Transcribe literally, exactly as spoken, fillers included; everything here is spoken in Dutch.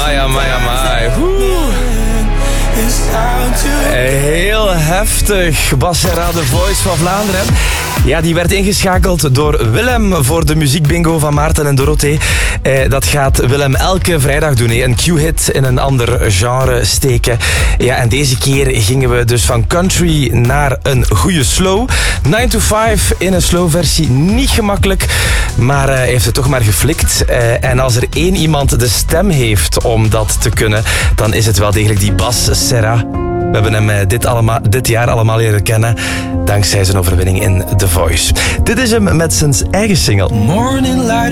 amai, amai, amai. Heel heftig. Bas Serra, de Voice van Vlaanderen. Ja, die werd ingeschakeld door Willem voor de muziekbingo van Maarten en Dorothee. Eh, dat gaat Willem elke vrijdag doen. Hè. Een Q-hit in een ander genre steken. Ja, en deze keer gingen we dus van country naar een goede slow. nine to five in een slow versie. Niet gemakkelijk, maar uh, heeft het toch maar geflikt. Uh, en als er één iemand de stem heeft om dat te kunnen, dan is het wel degelijk die Bas Serra. We hebben hem uh, dit, allemaal, dit jaar allemaal leren kennen dankzij zijn overwinning in The Voice. Dit is hem met zijn eigen single. Morning Light.